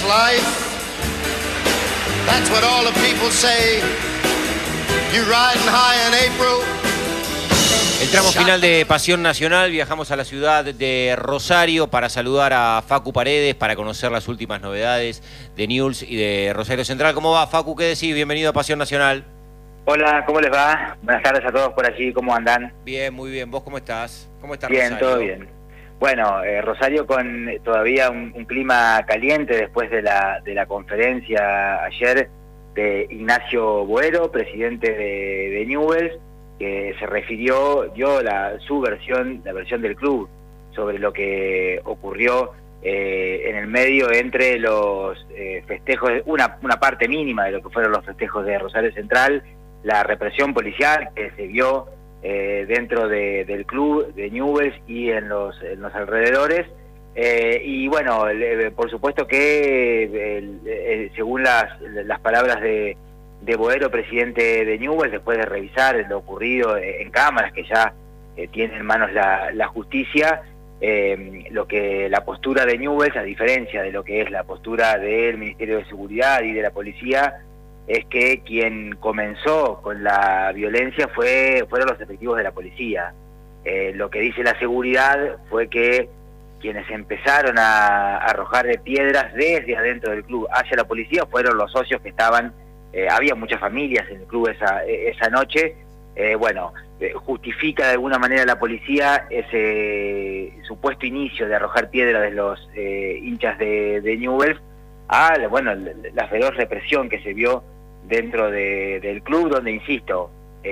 life. That's what all the people say. You riding high in April. El tramo final de Pasión Nacional, viajamos a la ciudad de Rosario para saludar a Facu Paredes, para conocer las últimas novedades de Newell's y de Rosario Central. ¿Cómo va, Facu? ¿Qué decís? Bienvenido a Pasión Nacional. Hola, ¿cómo les va? Buenas tardes a todos por allí, ¿cómo andan? Bien, muy bien. ¿Vos cómo estás? ¿Cómo está Bien, Rosario? todo bien. Bueno, Rosario con todavía un clima caliente después de la conferencia ayer de Ignacio Boero, presidente de Newell's, que se refirió, dio su versión, la versión del club sobre lo que ocurrió en el medio entre los festejos, una parte mínima de lo que fueron los festejos de Rosario Central, la represión policial que se vio dentro del club de Newell's y en los alrededores, y bueno, por supuesto que según las palabras de Boero, presidente de Newell's, después de revisar lo ocurrido en cámaras que ya tiene en manos la justicia, la postura de Newell's, a diferencia de lo que es la postura del Ministerio de Seguridad y de la policía, es que quien comenzó con la violencia fueron los efectivos de la policía. Lo que dice la seguridad fue que quienes empezaron a arrojar piedras desde adentro del club hacia la policía fueron los socios que estaban. Había muchas familias en el club esa noche. Justifica de alguna manera la policía ese supuesto inicio de arrojar piedras de los hinchas de Newell's a la feroz represión que se vio dentro del club, donde, insisto,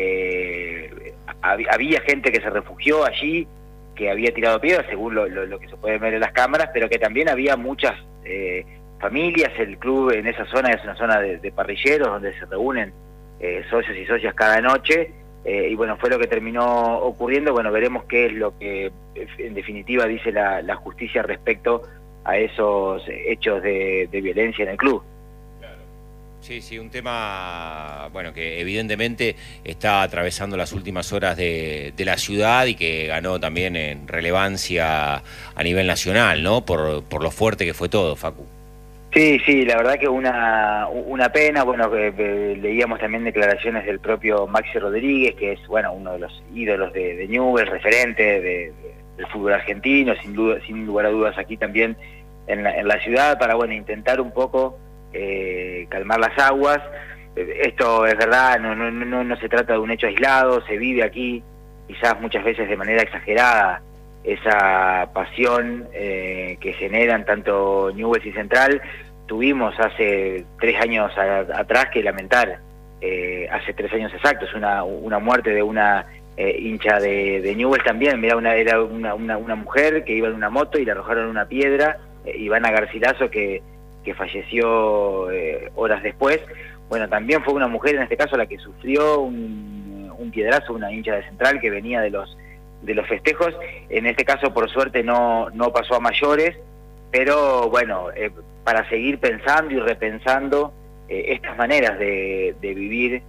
había gente que se refugió allí, que había tirado piedras, según lo que se puede ver en las cámaras, pero que también había muchas familias. El club en esa zona es una zona de parrilleros donde se reúnen socios y socias cada noche, y bueno, fue lo que terminó ocurriendo. Bueno, veremos qué es lo que en definitiva dice la justicia respecto a esos hechos de violencia en el club. Sí, un tema, que evidentemente está atravesando las últimas horas de la ciudad y que ganó también en relevancia a nivel nacional, ¿no? Por lo fuerte que fue todo, Facu. Sí, la verdad que una pena. Leíamos también declaraciones del propio Maxi Rodríguez, que es uno de los ídolos de Newell's, referente del fútbol argentino, sin lugar a dudas aquí también en la ciudad, para intentar un poco calmar las aguas. Esto es verdad, no se trata de un hecho aislado, se vive aquí, quizás muchas veces de manera exagerada, esa pasión que generan tanto Newell's y Central. Tuvimos hace 3 años atrás que lamentar, hace 3 años exactos, una muerte de una hincha de Newell's también. Mirá, era una mujer que iba en una moto y le arrojaron una piedra, Ivana Garcilaso, que falleció horas después. Bueno, también fue una mujer en este caso la que sufrió un piedrazo, una hincha de Central que venía de los festejos. En este caso, por suerte, no pasó a mayores, pero para seguir pensando y repensando estas maneras de vivir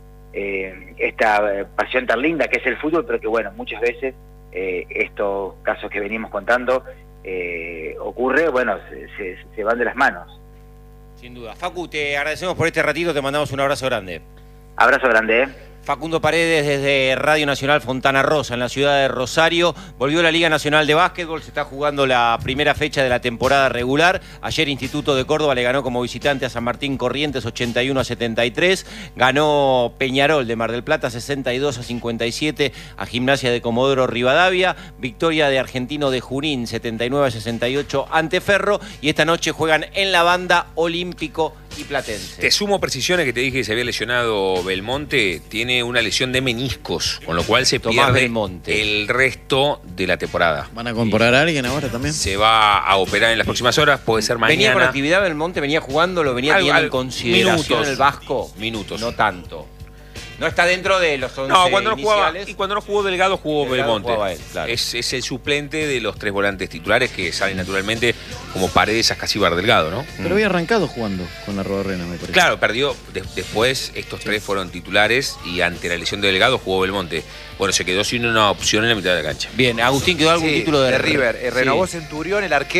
esta pasión tan linda que es el fútbol, pero que muchas veces estos casos que venimos contando ocurre, se van de las manos. Sin duda. Facu, te agradecemos por este ratito, te mandamos un abrazo grande. Abrazo grande, Facundo Paredes desde Radio Nacional Fontana Rosa, en la ciudad de Rosario. Volvió la Liga Nacional de Básquetbol, se está jugando la primera fecha de la temporada regular. Ayer Instituto de Córdoba le ganó como visitante a San Martín Corrientes 81-73. Ganó Peñarol de Mar del Plata 62-57 a Gimnasia de Comodoro Rivadavia. Victoria de Argentino de Junín 79-68 ante Ferro. Y esta noche juegan en la banda Olímpico y Platense. Te sumo precisiones que te dije que se había lesionado Belmonte. Tiene una lesión de meniscos, con lo cual se pierde el resto de la temporada. ¿Van a incorporar a alguien ahora también? Se va a operar en las próximas horas, puede ser mañana. Venía con actividad Belmonte, venía jugando, lo venía teniendo en consideración minutos, el Vasco. Minutos. No tanto. No está dentro de los 11 cuando iniciales. y cuando no jugó Delgado, jugó Belmonte. Jugaba él, claro. Es el suplente de los 3 volantes titulares que salen naturalmente como Paredes, Ascasíbar, Delgado, ¿no? Pero había arrancado jugando con la Rodorrena, me parece. Claro, perdió. Después estos 3 fueron titulares y ante la lesión de Delgado jugó Belmonte. Se quedó sin una opción en la mitad de la cancha. Bien, Agustín, ¿quedó algún título de River? Renovó Centurión, el arquero,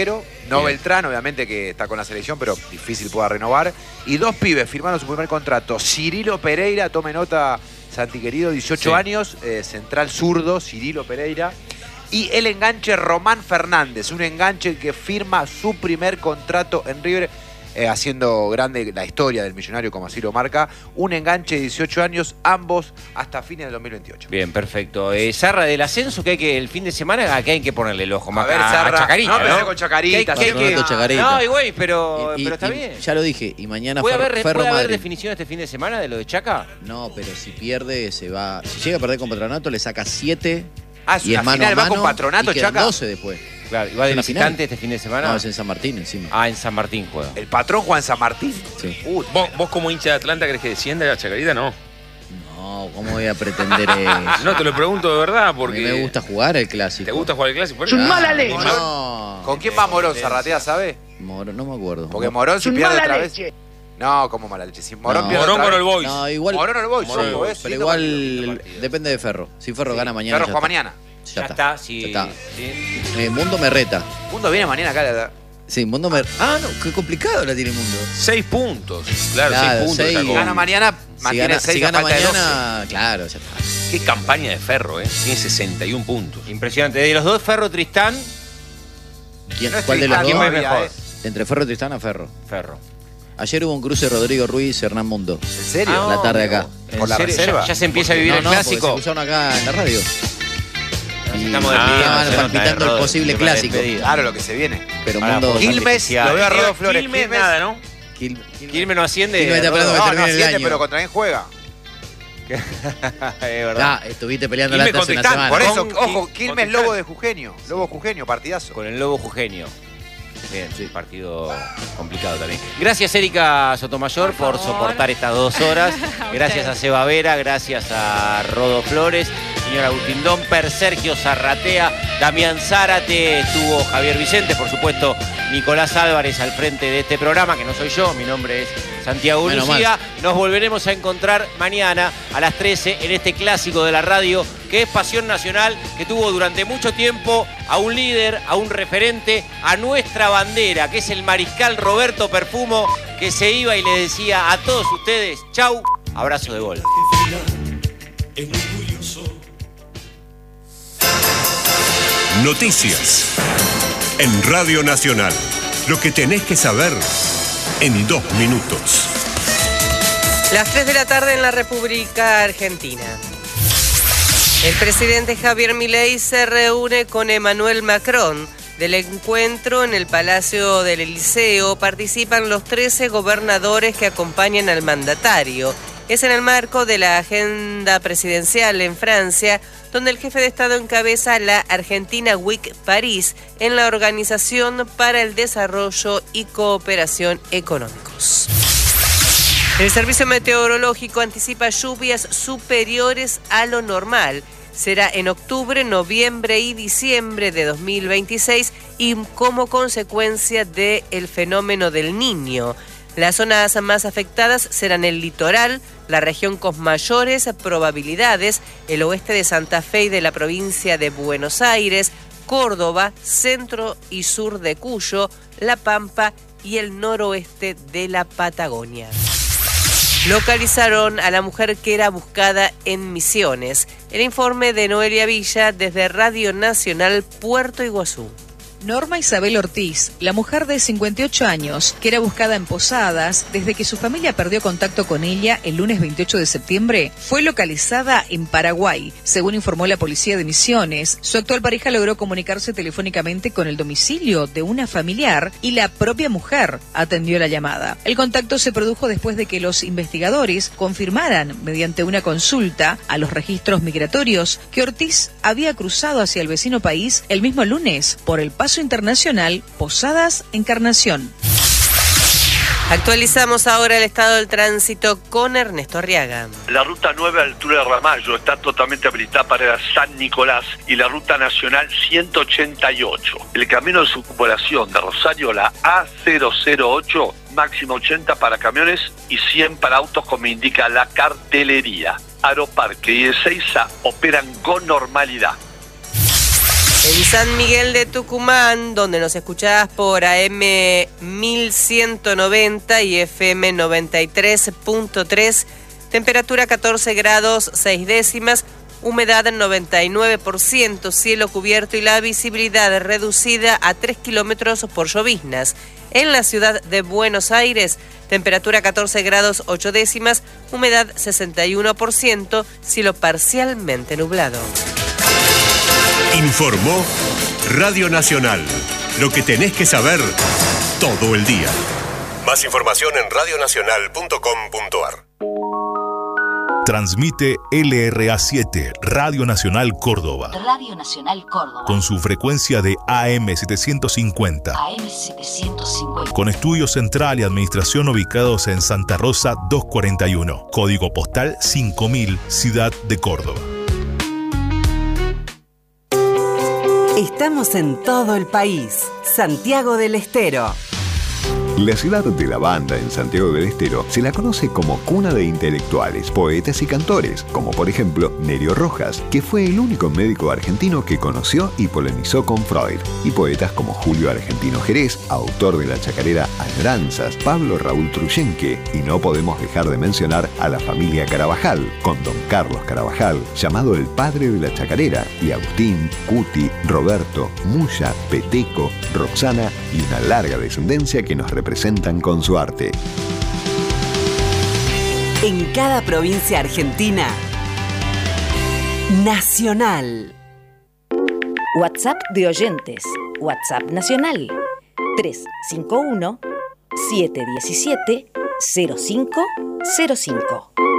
No Beltrán, obviamente que está con la selección, pero difícil pueda renovar. Y 2 pibes firmaron su primer contrato. Cirilo Pereira, tome nota, Santi querido, 18 años, central zurdo, Cirilo Pereira. Y el enganche Román Fernández, un enganche que firma su primer contrato en River, haciendo grande la historia del Millonario, como así lo marca. Un enganche de 18 años, ambos hasta fines del 2028. Bien, perfecto. Zarra del ascenso, que hay que el fin de semana, que hay que ponerle el ojo más a a Chacarita, no, ¿no? Con Chacarita. No, güey, pero está bien. Ya lo dije, y mañana ¿Puede Ferro haber Madrid. definición este fin de semana de lo de Chaca? No, pero si pierde, se va. Si llega a perder con Patronato, le saca 7. Es una final, va con Patronato, y quedan Chaca. 12 después. Claro, ¿y va de visitante este fin de semana? No, es en San Martín encima. Ah, en San Martín juega. ¿El patrón juega en San Martín? Sí. ¿Vos como hincha de Atlanta crees que desciende a Chacarita? No. No, ¿cómo voy a pretender eso? No, te lo pregunto de verdad porque... Me gusta jugar el clásico. ¿Te gusta jugar el clásico? Es un mala leche. No. ¿Con quién va Morón, Zarratea, sabe? Morón, no me acuerdo. Porque Morón si pierde otra vez... No, como mala leche. Si Morón pierde Morón otra con vez... el Boys. No, igual. Morón o el Boys. Pero igual depende de Ferro. Si Ferro gana mañana. Ferro juega mañana. Ya está, sí. Ya está. Sí. Mundo me reta. Mundo viene mañana acá. Sí, Mundo me... Ah, no, qué complicado la tiene Mundo. 6 puntos. Claro, 6 puntos. 6. Sacó. Gana mañana, mantiene 6 si gana falta de mañana, claro, ya está. Qué campaña de Ferro, ¿eh? Tiene 61 puntos. Impresionante. De los dos, Ferro Tristán, ¿Cuál de los ¿quién dos? es mejor? Entre Ferro y Tristán a Ferro. Ferro. Ayer hubo un cruce Rodrigo Ruiz y Hernán Mundo. ¿En serio? La tarde acá. ¿Por la serio? reserva? ¿Ya se empieza a vivir el Porque clásico? se cruzaron acá en la radio. Nos estamos despidiendo, estaban se nota, palpitando el Rodo, posible una clásico. despedida. Claro, lo que se viene. Pero Pará, Mundo... por Quilmes, lo veo a Rodo Flores. Quilmes, nada, ¿no? Quilmes no asciende. Quilmes está Rodo. esperando que No, no termine el asciende, año. pero contra quién juega. Es verdad. Estuviste peleando Quilmes la hace con una Tristán, semana. Por eso, Con- ojo, con Quilmes Tristán. Lobo de Jujeño. Lobo Jujeño, partidazo. Con el Lobo Jujeño. Bien, sí, partido complicado también. Gracias, Erika Sotomayor, por soportar estas 2 horas. Gracias a Seba Vera, gracias a Rodo Flores, señor Agustín Domper, Sergio Zarratea, Damián Zárate, estuvo Javier Vicente, por supuesto, Nicolás Álvarez al frente de este programa, que no soy yo, mi nombre es Santiago Menos Lucía. Nos volveremos a encontrar mañana a las 13 en este clásico de la radio, que es Pasión Nacional, que tuvo durante mucho tiempo a un líder, a un referente, a nuestra bandera, que es el mariscal Roberto Perfumo, que se iba y le decía a todos ustedes, chau, abrazo de gol. Noticias en Radio Nacional. Lo que tenés que saber en 2 minutos. Las 3 de la tarde en la República Argentina. El presidente Javier Milei se reúne con Emmanuel Macron. Del encuentro en el Palacio del Eliseo participan los 13 gobernadores que acompañan al mandatario. Es en el marco de la agenda presidencial en Francia, donde el jefe de Estado encabeza la Argentina Week París en la Organización para el Desarrollo y Cooperación Económicos. El Servicio Meteorológico anticipa lluvias superiores a lo normal. Será en octubre, noviembre y diciembre de 2026 y como consecuencia del fenómeno del Niño. Las zonas más afectadas serán el litoral, la región con mayores probabilidades, el oeste de Santa Fe y de la provincia de Buenos Aires, Córdoba, centro y sur de Cuyo, La Pampa y el noroeste de la Patagonia. Localizaron a la mujer que era buscada en Misiones. El informe de Noelia Villa desde Radio Nacional Puerto Iguazú. Norma Isabel Ortiz, la mujer de 58 años, que era buscada en Posadas desde que su familia perdió contacto con ella el lunes 28 de septiembre, fue localizada en Paraguay. Según informó la policía de Misiones, su actual pareja logró comunicarse telefónicamente con el domicilio de una familiar y la propia mujer atendió la llamada. El contacto se produjo después de que los investigadores confirmaran, mediante una consulta a los registros migratorios, que Ortiz había cruzado hacia el vecino país el mismo lunes por el paso internacional Posadas Encarnación. Actualizamos ahora el estado del tránsito con Ernesto Arriaga. La ruta 9 a la altura de Ramallo está totalmente habilitada para San Nicolás y la ruta nacional 188. El camino de circunvalación de Rosario, la A008, máximo 80 para camiones y 100 para autos, como indica la cartelería. Aeroparque y Ezeiza operan con normalidad. En San Miguel de Tucumán, donde nos escuchás por AM 1190 y FM 93.3, temperatura 14 grados 6 décimas, humedad 99%, cielo cubierto y la visibilidad reducida a 3 kilómetros por lloviznas. En la ciudad de Buenos Aires, temperatura 14 grados 8 décimas, humedad 61%, cielo parcialmente nublado. Informó Radio Nacional. Lo que tenés que saber todo el día. Más información en radionacional.com.ar. Transmite LRA7, Radio Nacional Córdoba. Radio Nacional Córdoba. Con su frecuencia de AM750. AM750. Con estudio central y administración ubicados en Santa Rosa 241. Código postal 5000, Ciudad de Córdoba. Estamos en todo el país. Santiago del Estero. La ciudad de la banda en Santiago del Estero se la conoce como cuna de intelectuales, poetas y cantores, como por ejemplo Nerio Rojas, que fue el único médico argentino que conoció y polemizó con Freud, y poetas como Julio Argentino Jerez, autor de la chacarera Añoranzas, Pablo Raúl Truyenque, y no podemos dejar de mencionar a la familia Carabajal, con don Carlos Carabajal, llamado el padre de la chacarera, y Agustín, Cuti, Roberto, Muya, Peteco, Roxana y una larga descendencia que nos representan con su arte. En cada provincia argentina, Nacional. WhatsApp de oyentes. WhatsApp nacional. 351-717-0505.